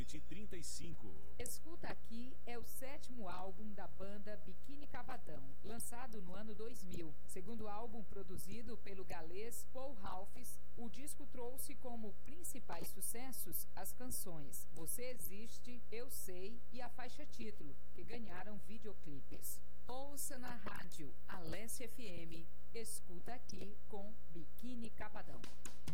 17h35. Escuta Aqui é o 7º álbum da banda Biquíni Cavadão, lançado no ano 2000. Segundo álbum produzido pelo galês Paul Ralphs, o disco trouxe como principais sucessos as canções Você Existe, Eu Sei e a faixa título, que ganharam videoclipes. Ouça na rádio Alesse FM, Escuta Aqui com Biquíni Cavadão.